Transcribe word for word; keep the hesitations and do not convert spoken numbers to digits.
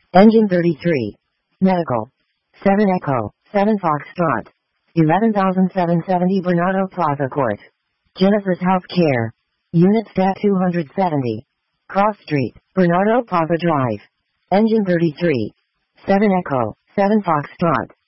Engine thirty-three. Medical. seven Echo, seven Foxtrot. eleven thousand seven hundred seventy Bernardo Plaza Court. Jennifer's Health Care. Unit Stat two hundred seventy. Cross Street, Bernardo Plaza Drive. Engine thirty-three. seven Echo, seven Foxtrot.